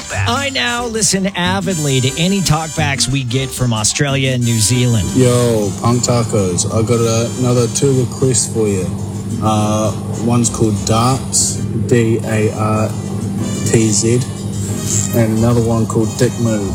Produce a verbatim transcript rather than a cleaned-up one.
talkback. I now listen avidly to any talkbacks we get from Australia and New Zealand. Yo, Punk Tacos, I got a, another two requests for you. Uh, one's called Darts, D A R T Z, and another one called Dick Move.